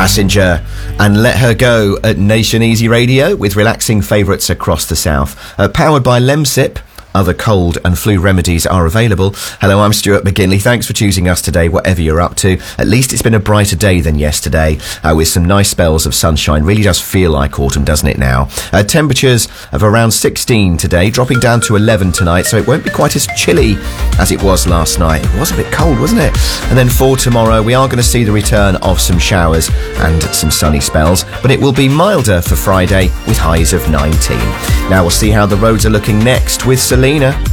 Passenger and Let Her Go at Nation Easy Radio with relaxing favourites across the south. Powered by Lemsip. Other cold and flu remedies are available. Hello, I'm Stuart McGinley. Thanks for choosing us today, whatever you're up to. At least it's been a brighter day than yesterday, with some nice spells of sunshine. Really does feel like autumn, doesn't it now? Temperatures of around 16 today, dropping down to 11 tonight, so it won't be quite as chilly as it was last night. It was a bit cold, wasn't it? And then for tomorrow, we are going to see the return of some showers and some sunny spells, but it will be milder for Friday with highs of 19. Now we'll see how the roads are looking next with Selena.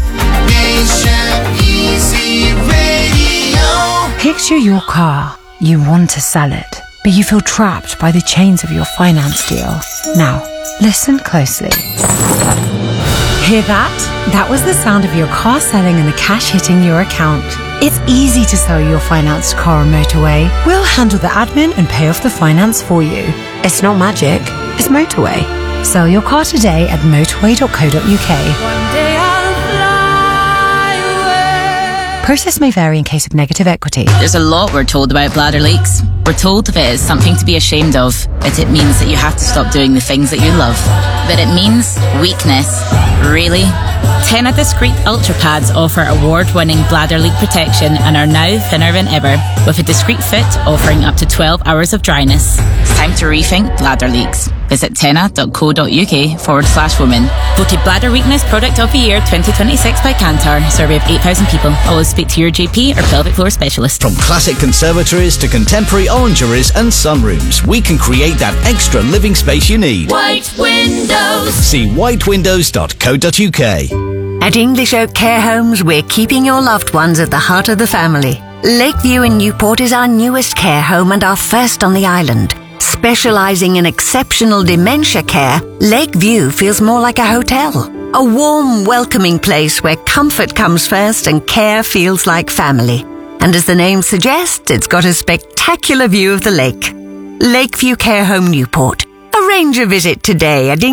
Picture your car. You want to sell it, but you feel trapped by the chains of your finance deal. Now, listen closely. Hear that? That was the sound of your car selling and the cash hitting your account. It's easy to sell your financed car on Motorway. We'll handle the admin and pay off the finance for you. It's not magic, it's Motorway. Sell your car today at motorway.co.uk. Process may vary in case of negative equity. There's a lot we're told about bladder leaks. We're told if it is something to be ashamed of, it means that you have to stop doing the things that you love. But it means weakness. Really? Tena Discreet Ultra Pads offer award-winning bladder leak protection and are now thinner than ever, with a discreet fit offering up to 12 hours of dryness. It's time to rethink bladder leaks. Visit tena.co.uk/women. Voted Bladder Weakness Product of the Year 2026 by Kantar. Survey of 8,000 people. Always speak to your GP or pelvic floor specialist. From classic conservatories to contemporary orangeries and sunrooms, we can create that extra living space you need. White Windows. See whitewindows.co.uk. At English Oak Care Homes, we're keeping your loved ones at the heart of the family. Lakeview in Newport is our newest care home and our first on the island. Specialising in exceptional dementia care, Lakeview feels more like a hotel. A warm, welcoming place where comfort comes first and care feels like family. And as the name suggests, it's got a spectacular view of the lake. Lakeview Care Home Newport. Arrange a visit today at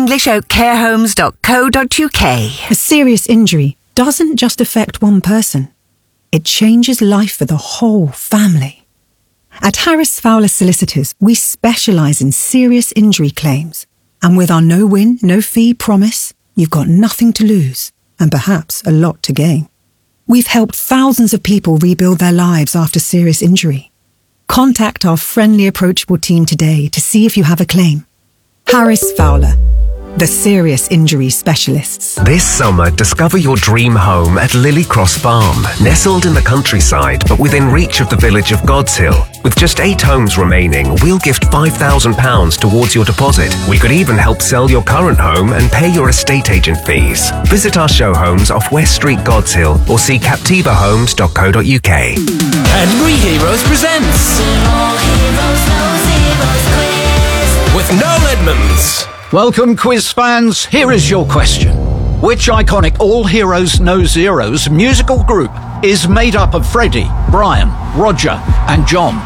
englishoakcarehomes.co.uk. A serious injury doesn't just affect one person. It changes life for the whole family. At Harris Fowler Solicitors, we specialise in serious injury claims. And with our no-win, no-fee promise, you've got nothing to lose and perhaps a lot to gain. We've helped thousands of people rebuild their lives after serious injury. Contact our friendly, approachable team today to see if you have a claim. Harris Fowler, the serious injury specialists. This summer, discover your dream home at Lily Cross Farm, nestled in the countryside but within reach of the village of Godshill. With just 8 homes remaining, we'll gift £5,000 towards your deposit. We could even help sell your current home and pay your estate agent fees. Visit our show homes off West Street, Godshill, or see captivahomes.co.uk. Cadbury Heroes presents with Noel Edmonds. Welcome, quiz fans. Here is your question. Which iconic All Heroes No Zeros musical group is made up of Freddie, Brian, Roger and John?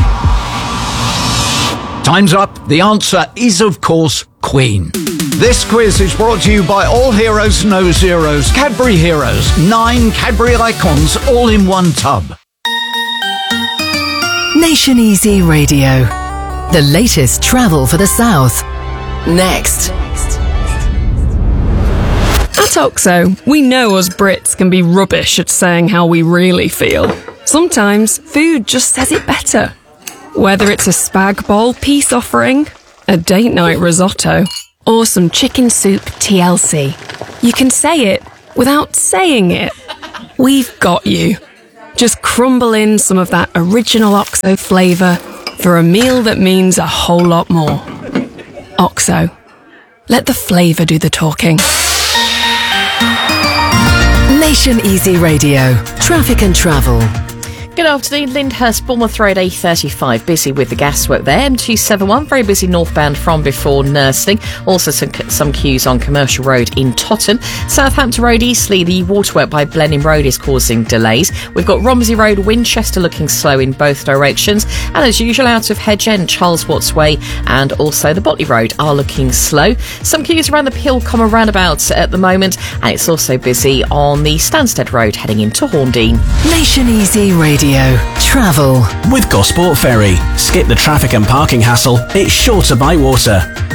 Time's up. The answer is, of course, Queen. This quiz is brought to you by All Heroes No Zeros Cadbury Heroes. 9 Cadbury icons all in one tub. Nation Easy Radio. The latest travel for the South. Next. At OXO, we know us Brits can be rubbish at saying how we really feel. Sometimes food just says it better. Whether it's a spag bowl peace offering, a date night risotto, or some chicken soup TLC, you can say it without saying it. We've got you. Just crumble in some of that original OXO flavour for a meal that means a whole lot more. OXO. Let the flavour do the talking. Nation Easy Radio. Traffic and travel. Good afternoon, Lyndhurst, Bournemouth Road A35, busy with the gaswork there. M271, very busy northbound from before Nursling. Also some queues on Commercial Road in Totton. Southampton Road, Eastleigh, the waterwork by Blenheim Road is causing delays. We've got Romsey Road, Winchester looking slow in both directions. And as usual, out of Hedge End, Charles Watts Way and also the Botley Road are looking slow. Some queues around the Peel Common roundabout at the moment. And it's also busy on the Stansted Road heading into Horndean. Nation Easy Radio. Radio. Travel with Gosport Ferry. Skip the traffic and parking hassle. It's shorter by water.